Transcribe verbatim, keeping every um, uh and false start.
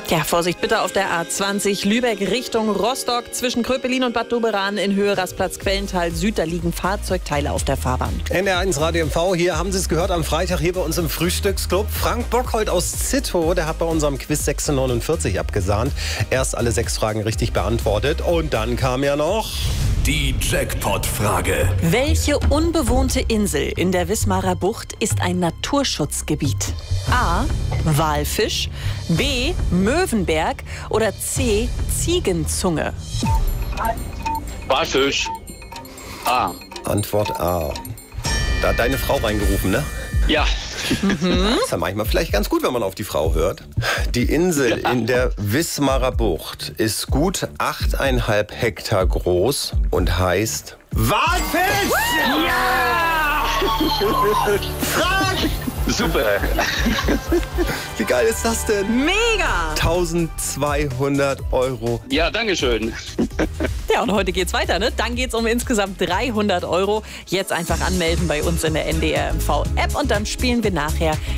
Ja, Vorsicht bitte auf der A zwanzig Lübeck Richtung Rostock. Zwischen Kröpelin und Bad Doberan in Höhe Rastplatz Quellental Süd. Da liegen Fahrzeugteile auf der Fahrbahn. N R eins Radio M V, hier haben Sie es gehört am Freitag hier bei uns im Frühstücksclub. Frank Bockhold aus Zittow, der hat bei unserem Quiz sechzehnhundertneunundvierzig abgesahnt. Erst alle sechs Fragen richtig beantwortet und dann kam ja noch... Die Jackpot-Frage. Welche unbewohnte Insel in der Wismarer Bucht ist ein Naturschutzgebiet? A. Walfisch, B. Möwenberg oder C. Ziegenzunge? Walfisch. A. Antwort A. Da hat deine Frau reingerufen, ne? Ja. Mhm. Das ist ja manchmal vielleicht ganz gut, wenn man auf die Frau hört. Die Insel Ja. in der Wismarer Bucht ist gut achteinhalb Hektar groß und heißt Walfisch! Ja! Frank! Super. Wie geil ist das denn? Mega! eintausendzweihundert Euro. Ja, danke schön. Ja, und heute geht's weiter, ne? Dann geht's um insgesamt dreihundert Euro. Jetzt einfach anmelden bei uns in der N D R M V App und dann spielen wir nachher